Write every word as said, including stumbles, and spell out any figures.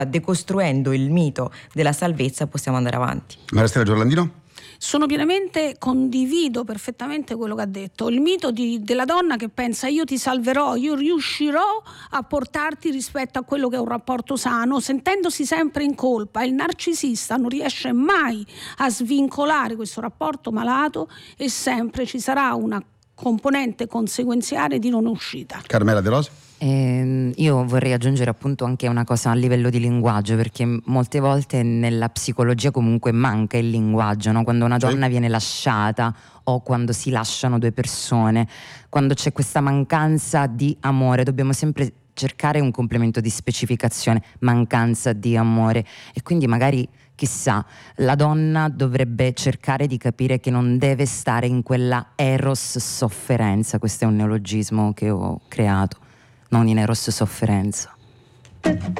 decostruendo il mito della salvezza possiamo andare avanti. Maria Stella Giorlandino? Sono pienamente, condivido perfettamente quello che ha detto. Il mito di, della donna che pensa io ti salverò, io riuscirò a portarti rispetto a quello che è un rapporto sano, sentendosi sempre in colpa. Il narcisista non riesce mai a svincolare questo rapporto malato e sempre ci sarà una componente conseguenziale di non uscita. Carmela De Rose? Eh, io vorrei aggiungere appunto anche una cosa a livello di linguaggio, perché molte volte nella psicologia comunque manca il linguaggio, no? Quando una donna Sì. viene lasciata o quando si lasciano due persone, quando c'è questa mancanza di amore, dobbiamo sempre cercare un complemento di specificazione, mancanza di amore, e quindi magari chissà, la donna dovrebbe cercare di capire che non deve stare in quella eros sofferenza. Questo è un neologismo che ho creato, non in eros sofferenza.